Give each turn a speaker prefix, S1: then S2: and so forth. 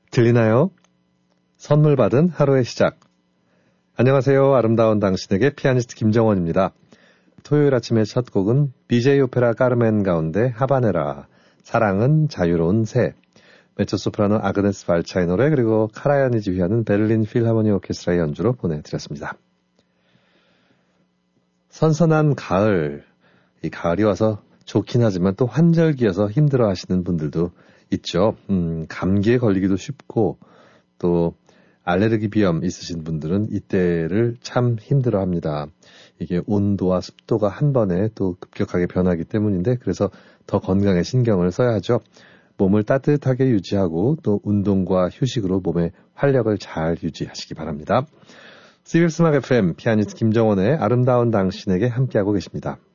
S1: 들리나요? 선물 받은 하루의 시작. 안녕하세요. 아름다운 당신에게 피아니스트 김정원입니다. 토요일 아침의 첫 곡은 BJ 오페라 까르멘 가운데 하바네라, 사랑은 자유로운 새, 메초소프라노 아그네스 발차의 노래, 그리고 카라얀이 지휘하는 베를린 필하모니 오케스트라의 연주로 보내드렸습니다. 선선한 가을, 이 가을이 와서 좋긴 하지만 또 환절기여서 힘들어 하시는 분들도 있죠. 감기에 걸리기도 쉽고 또 알레르기 비염 있으신 분들은 이때를 참 힘들어 합니다. 이게 온도와 습도가 한 번에 또 급격하게 변하기 때문인데 그래서 더 건강에 신경을 써야 하죠. 몸을 따뜻하게 유지하고 또 운동과 휴식으로 몸의 활력을 잘 유지하시기 바랍니다. CBS 음악 FM 피아니스트 김정원의 아름다운 당신에게 함께하고 계십니다.